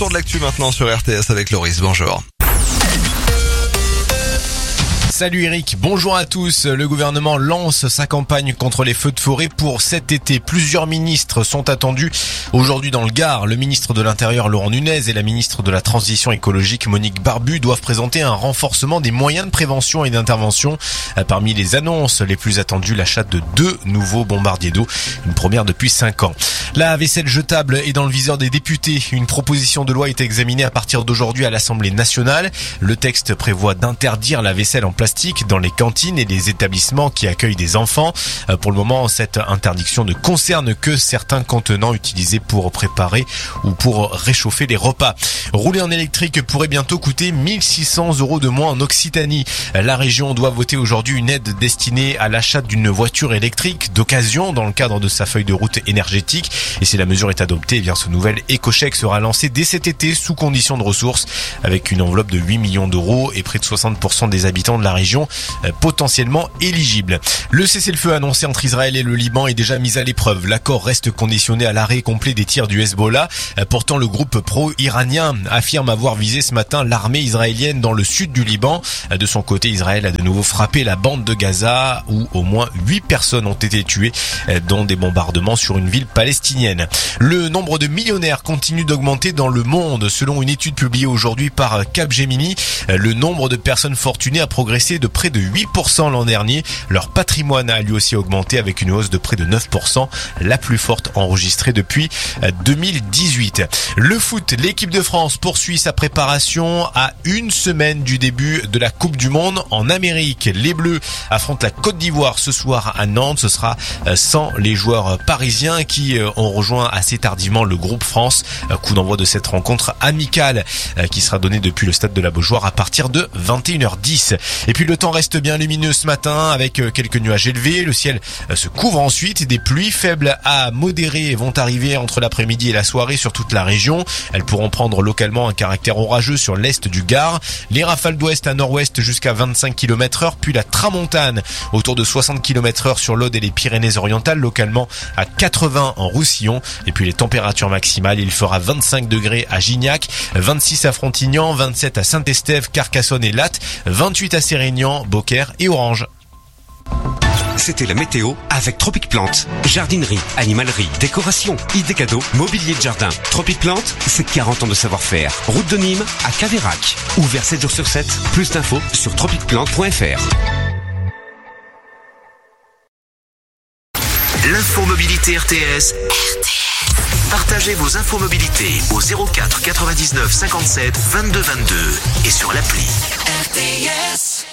Tour de l'actu maintenant sur RTS avec Loris, bonjour. Salut Eric, bonjour à tous. Le gouvernement lance sa campagne contre les feux de forêt pour cet été. Plusieurs ministres sont attendus aujourd'hui dans le Gard. Le ministre de l'Intérieur Laurent Nunez et la ministre de la Transition écologique Monique Barbu doivent présenter un renforcement des moyens de prévention et d'intervention. Parmi les annonces les plus attendues, l'achat de 2 nouveaux bombardiers d'eau, une première depuis 5 ans. La vaisselle jetable est dans le viseur des députés. Une proposition de loi est examinée à partir d'aujourd'hui à l'Assemblée nationale. Le texte prévoit d'interdire la vaisselle en plastique dans les cantines et les établissements qui accueillent des enfants. Pour le moment, cette interdiction ne concerne que certains contenants utilisés pour préparer ou pour réchauffer les repas. Rouler en électrique pourrait bientôt coûter 1 600 € de moins en Occitanie. La région doit voter aujourd'hui une aide destinée à l'achat d'une voiture électrique d'occasion dans le cadre de sa feuille de route énergétique. Et si la mesure est adoptée, ce nouvel éco-chèque sera lancé dès cet été sous condition de ressources avec une enveloppe de 8 millions d'euros et près de 60% des habitants de la région potentiellement éligibles. Le cessez-le-feu annoncé entre Israël et le Liban est déjà mis à l'épreuve. L'accord reste conditionné à l'arrêt complet des tirs du Hezbollah. Pourtant, le groupe pro-iranien affirme avoir visé ce matin l'armée israélienne dans le sud du Liban. De son côté, Israël a de nouveau frappé la bande de Gaza où au moins 8 personnes ont été tuées dans des bombardements sur une ville palestinienne. Le nombre de millionnaires continue d'augmenter dans le monde. Selon une étude publiée aujourd'hui par Capgemini, le nombre de personnes fortunées a progressé de près de 8% l'an dernier. Leur patrimoine a lui aussi augmenté avec une hausse de près de 9%, la plus forte enregistrée depuis 2018. Le foot, l'équipe de France poursuit sa préparation à une semaine du début de la Coupe du Monde en Amérique. Les Bleus affrontent la Côte d'Ivoire ce soir à Nantes. Ce sera sans les joueurs parisiens qui ont rejoint assez tardivement le groupe France. Coup d'envoi de cette rencontre amicale qui sera donnée depuis le stade de la Beaujoire à partir de 21h10. Et puis le temps reste bien lumineux ce matin avec quelques nuages élevés. Le ciel se couvre ensuite. Des pluies faibles à modérées vont arriver entre l'après-midi et la soirée sur toute la région. Elles pourront prendre localement un caractère orageux sur l'est du Gard. Les rafales d'ouest à nord-ouest jusqu'à 25 km/h, puis la tramontane autour de 60 km/h sur l'Aude et les Pyrénées-Orientales, localement à 80 en Roussillon. Et puis les températures maximales, il fera 25 degrés à Gignac, 26 à Frontignan, 27 à Saint-Estève, Carcassonne et Latte, 28 à Sérignan, Beaucaire et Orange. C'était la météo avec Tropic Plante. Jardinerie, animalerie, décoration, idées cadeaux, mobilier de jardin. Tropic Plante, c'est 40 ans de savoir-faire. Route de Nîmes à Caveyrac. Ouvert 7 jours sur 7. Plus d'infos sur tropicplante.fr. L'info mobilité RTS. Partagez vos infos mobilité au 04 99 57 22 22 et sur l'appli RTS.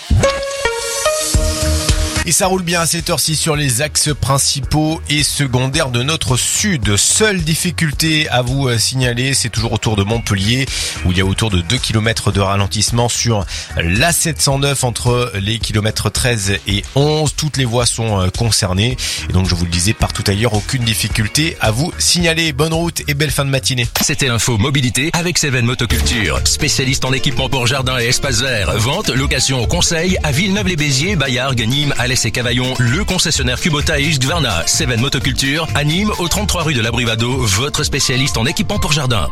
Et ça roule bien à cette heure-ci sur les axes principaux et secondaires de notre sud. Seule difficulté à vous signaler, c'est toujours autour de Montpellier, où il y a autour de 2 km de ralentissement sur la 709 entre les kilomètres 13 et 11. Toutes les voies sont concernées. Et donc, je vous le disais, partout ailleurs, aucune difficulté à vous signaler. Bonne route et belle fin de matinée. C'était l'info mobilité avec Seven Motoculture. Spécialiste en équipement pour jardin et espace vert. Vente, location, conseil à Villeneuve-les-Béziers, Bayard, Nîmes, Alès et Cavaillon. Le concessionnaire Kubota et Husqvarna. Seven Motoculture à Nîmes, au 33 rue de la Brivado. Votre spécialiste en équipement pour jardin.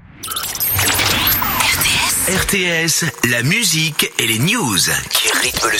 RTS, la musique et les news qui rythment le